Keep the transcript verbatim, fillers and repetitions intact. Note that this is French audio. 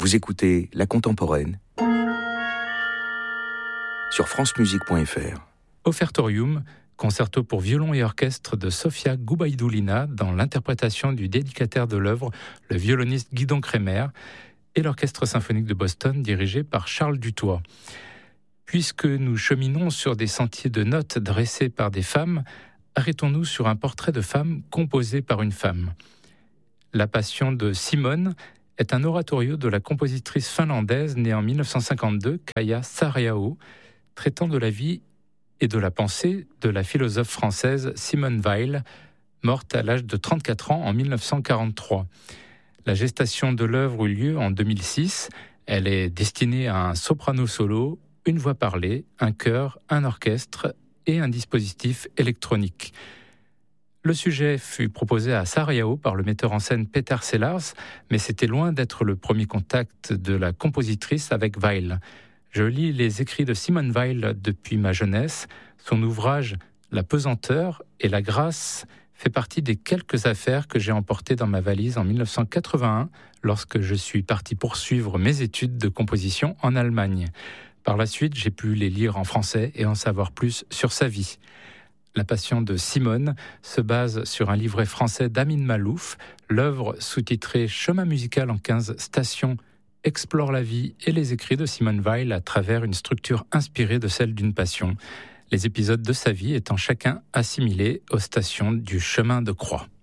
Vous écoutez La Contemporaine sur francemusique point f r. Offertorium, concerto pour violon et orchestre de Sofia Gubaidoulina dans l'interprétation du dédicataire de l'œuvre, le violoniste Guidon Kremer, et l'Orchestre symphonique de Boston dirigé par Charles Dutoit. Puisque nous cheminons sur des sentiers de notes dressés par des femmes, arrêtons-nous sur un portrait de femme composé par une femme. La Passion de Simone est un oratorio de la compositrice finlandaise née en mille neuf cent cinquante-deux, Kaija Saariaho, traitant de la vie et de la pensée de la philosophe française Simone Weil, morte à l'âge de trente-quatre ans en mille neuf cent quarante-trois. La gestation de l'œuvre eut lieu en deux mille six. Elle est destinée à un soprano solo, une voix parlée, un chœur, un orchestre et un dispositif électronique. Le sujet fut proposé à Saariaho par le metteur en scène Peter Sellars, mais c'était loin d'être le premier contact de la compositrice avec Weil. Je lis les écrits de Simone Weil depuis ma jeunesse. Son ouvrage « La pesanteur et la grâce » fait partie des quelques affaires que j'ai emportées dans ma valise en mille neuf cent quatre-vingt-un lorsque je suis parti poursuivre mes études de composition en Allemagne. Par la suite, j'ai pu les lire en français et en savoir plus sur sa vie. La Passion de Simone se base sur un livret français d'Amin Malouf. L'œuvre, sous-titrée « Chemin musical en quinze stations », explore la vie et les écrits de Simone Weil à travers une structure inspirée de celle d'une passion, les épisodes de sa vie étant chacun assimilés aux stations du chemin de croix.